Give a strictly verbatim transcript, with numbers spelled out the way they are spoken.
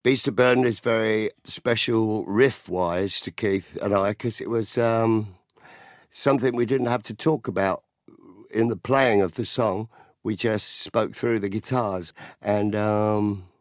Beast of Burden is very special riff-wise to Keith and I, because it was um, something we didn't have to talk about in the playing of the song. We just spoke through the guitars, and um,